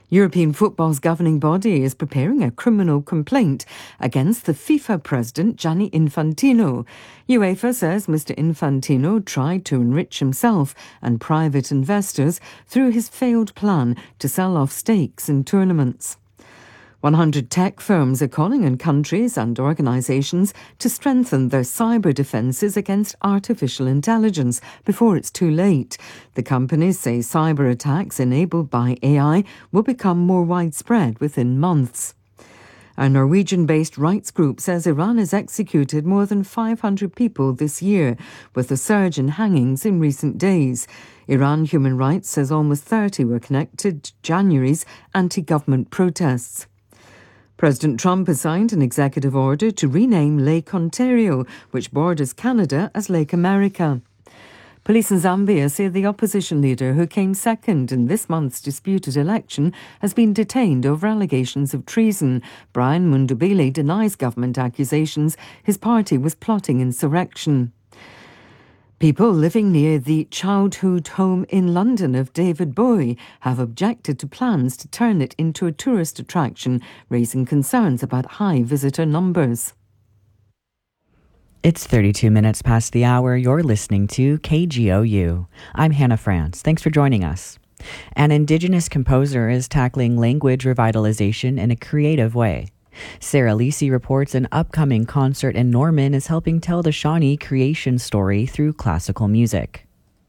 European football's governing body is preparing a criminal complaint against the FIFA president Gianni Infantino. UEFA says Mr. Infantino tried to enrich himself and private investors through his failed plan to sell off stakes in tournaments. 100 tech firms are calling on countries and organisations to strengthen their cyber defences against artificial intelligence before it's too late. The companies say cyber attacks enabled by AI will become more widespread within months. A Norwegian-based rights group says Iran has executed more than 500 people this year, with a surge in hangings in recent days. Iran Human Rights says almost 30 were connected to January's anti-government protests. President Trump has signed an executive order to rename Lake Ontario, which borders Canada, as Lake America. Police in Zambia say the opposition leader who came second in this month's disputed election has been detained over allegations of treason. Brian Mundubile denies government accusations his party was plotting insurrection. People living near the childhood home in London of David Bowie have objected to plans to turn it into a tourist attraction, raising concerns about high visitor numbers. It's 32 minutes past the hour. You're listening to KGOU. I'm Hannah France. Thanks for joining us. An Indigenous composer is tackling language revitalization in a creative way. Sarah Lisi reports an upcoming concert in Norman is helping tell the Shawnee creation story through classical music.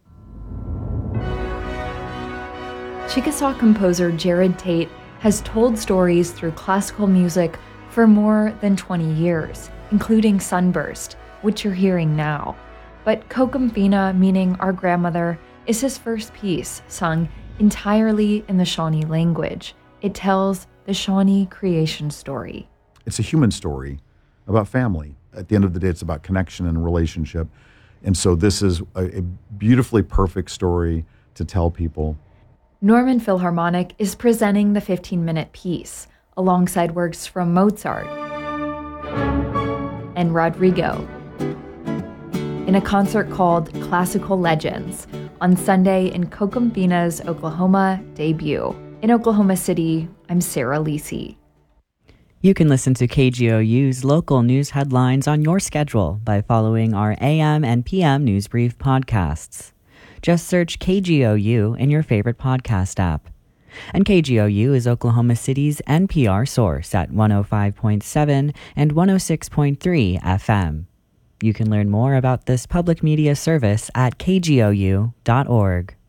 Chickasaw composer Jared Tate has told stories through classical music for more than 20 years, including Sunburst, which you're hearing now. But Kokumfina, meaning our grandmother, is his first piece, sung entirely in the Shawnee language. It tells the Shawnee creation story. It's a human story about family. At the end of the day, it's about connection and relationship. And so this is a beautifully perfect story to tell people. Norman Philharmonic is presenting the 15-minute piece, alongside works from Mozart and Rodrigo, in a concert called Classical Legends, on Sunday in Kokumfina's Oklahoma debut. In Oklahoma City, I'm Sarah Lisi. You can listen to KGOU's local news headlines on your schedule by following our AM and PM News Brief podcasts. Just search KGOU in your favorite podcast app. And KGOU is Oklahoma City's NPR source at 105.7 and 106.3 FM. You can learn more about this public media service at kgou.org.